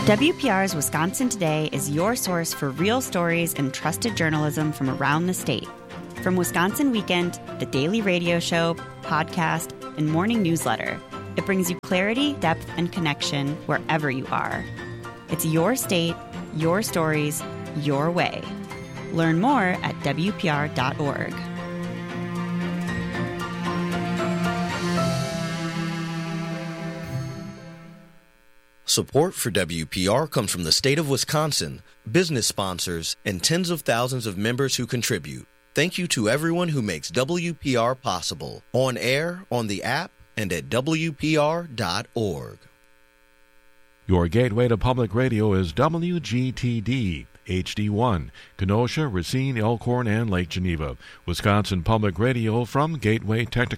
WPR's Wisconsin Today is your source for real stories and trusted journalism from around the state. From Wisconsin Weekend, the daily radio show, podcast, and morning newsletter, it brings you clarity, depth, and connection wherever you are. It's your state, your stories, your way. Learn more at WPR.org. Support for WPR comes from the state of Wisconsin, business sponsors, and tens of thousands of members who contribute. Thank you to everyone who makes WPR possible, on air, on the app, and at WPR.org. Your gateway to public radio is WGTD, HD1, Kenosha, Racine, Elkhorn, and Lake Geneva. Wisconsin Public Radio from Gateway Technical